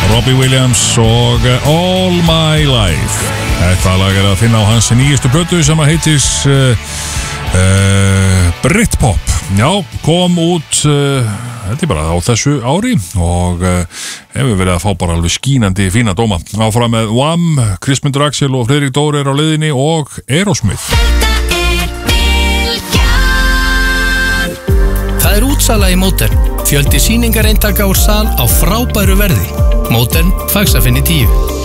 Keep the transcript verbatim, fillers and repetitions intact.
Robbie Williams og All My Life. Þetta lag er að finna á hans nýjustu plötu sem að heitis uh, uh, Britpop. Já, kom út uh, þetta er bara á þessu ári og uh, hefur verið að fá bara alveg skínandi fína dóma. Áfram með Wham, Kristmundur Axel og Friðrik Dór er á leiðinni og Aerosmith. Það er útsala í Modern. Fjöldi sýningareintaka úr sal á frábæru verði. Modern, Faxafinni tíu.